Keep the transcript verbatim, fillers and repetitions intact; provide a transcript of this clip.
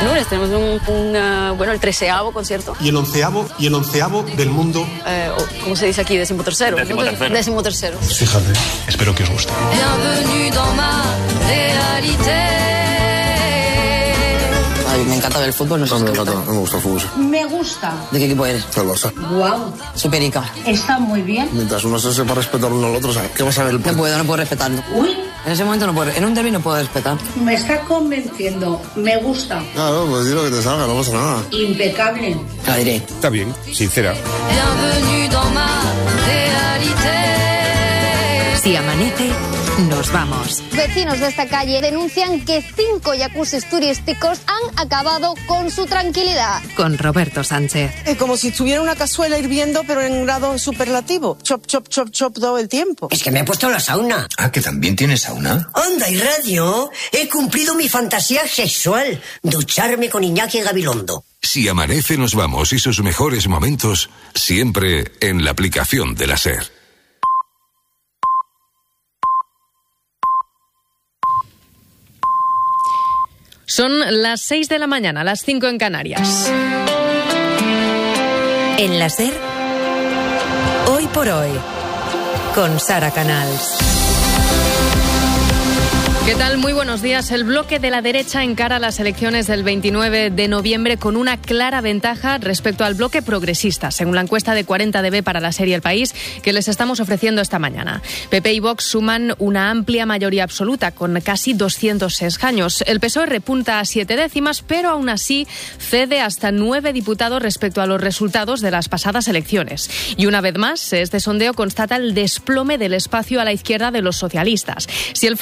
Lunes tenemos un, un uh, bueno, el treceavo concierto. Y el onceavo, y el onceavo del mundo. Eh, ¿Cómo se dice aquí? Decimotercero. Decimotercero. Decimotercero. Fíjate, espero que os guste. Bienvenue dans ma réalité. Ay, me encanta ver el fútbol, no sé. No, si me te encanta, gusta. no me gusta el fútbol. Me gusta. ¿De qué equipo eres? Celosa. Guau. Superica. Está muy bien. Mientras uno se sepa respetar uno al otro, ¿sabes? ¿Qué vas a ver? No puedo, no puedo respetarlo. Uy, En ese momento no puedo, en un derbi no puedo respetar. me está convenciendo. Me gusta. Claro, pues di lo que te salga, no pasa nada. Impecable. La diré. Está bien, sincera. Bienvenue dans ma réalité. Si amanece, nos vamos. Vecinos de esta calle denuncian que cinco jacuzzis turísticos han acabado con su tranquilidad. Con Roberto Sánchez. Es como si estuviera una cazuela hirviendo, pero en grado superlativo. Chop, chop, chop, chop todo el tiempo. Es que me he puesto la sauna. Ah, ¿que también tienes sauna? Anda y radio. He cumplido mi fantasía sexual. Ducharme con Iñaki Gabilondo. Si amanece, nos vamos y sus mejores momentos siempre en la aplicación de la SER. Son las seis de la mañana, las cinco en Canarias. En la SER, hoy por hoy, con Sara Canals. ¿Qué tal? Muy buenos días. El bloque de la derecha encara las elecciones del veintinueve de noviembre con una clara ventaja respecto al bloque progresista, según la encuesta de cuarenta D B para la serie El País que les estamos ofreciendo esta mañana. P P y Vox suman una amplia mayoría absoluta, con casi doscientos escaños. El P S O E repunta a siete décimas, pero aún así cede hasta nueve diputados respecto a los resultados de las pasadas elecciones. Y una vez más, este sondeo constata el desplome del espacio a la izquierda de los socialistas. Si el